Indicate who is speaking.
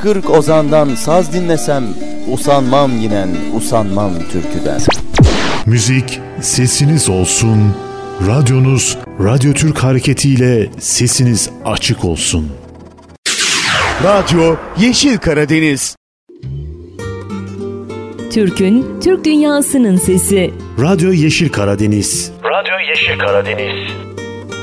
Speaker 1: 40 ozandan saz dinlesem, usanmam yinen, usanmam türküden.
Speaker 2: Müzik sesiniz olsun, radyonuz Radyo Türk hareketiyle sesiniz açık olsun.
Speaker 3: Radyo Yeşil Karadeniz.
Speaker 4: Türk'ün, Türk dünyasının sesi.
Speaker 2: Radyo Yeşil Karadeniz.
Speaker 5: Radyo Yeşil Karadeniz.